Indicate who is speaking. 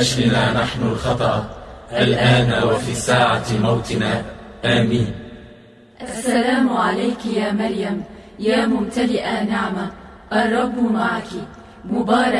Speaker 1: أجلنا نحن الخطأ الآن وفي ساعة موتنا. آمين.
Speaker 2: السلام عليك يا مريم، يا ممتلئة نعمة، الرب معك، مبارك